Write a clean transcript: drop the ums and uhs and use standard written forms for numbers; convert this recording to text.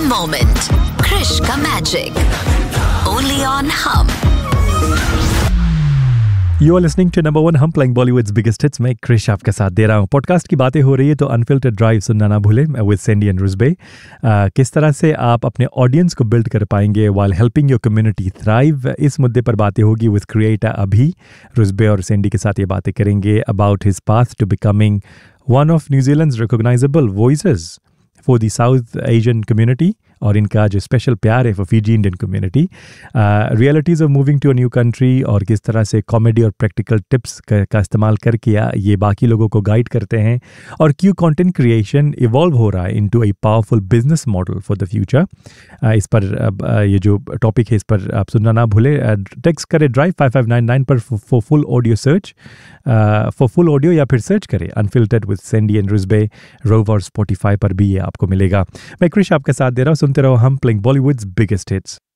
moment. Krish ka magic. Only on Hum. You are listening to number one Hum playing Bollywood's biggest hits. मैं क्रिश आपके साथ दे रहा हूँ. Podcast की बातें हो रही है तो अनफिल्टर्ड ड्राइव सुनना ना भूलें विद सैंडी एंड रुजबे. किस तरह से आप अपने ऑडियंस को बिल्ड कर पाएंगे while helping your community thrive, इस मुद्दे पर बातें होगी विद क्रिएटर अभी. रुजबे और सैंडी के साथ ये बातें करेंगे about his path to becoming one of New Zealand's recognizable voices for the South Asian community और इनका जो स्पेशल प्यार है for Fiji Indian community, realities of moving to a new country और किस तरह से कॉमेडी और प्रैक्टिकल टिप्स का इस्तेमाल करके ये बाकी लोगों को गाइड करते हैं और क्यों कंटेंट क्रिएशन इवॉल्व हो रहा है into a powerful business model for the future. इस पर ये जो टॉपिक है इस पर आप सुनना ना भूले. टेक्स्ट करें ड्राइव 5599 पर for full audio search, for full audio या फिर सर्च करें unfiltered with Sandy and रुजबे. Row और स्पॉटिफाई पर भी ये आपको मिलेगा. मैं क्रिश आपके साथ दे रहा हूँ. सुनते रहो हम प्लेइंग बॉलीवुड्स बिगेस्ट हिट्स.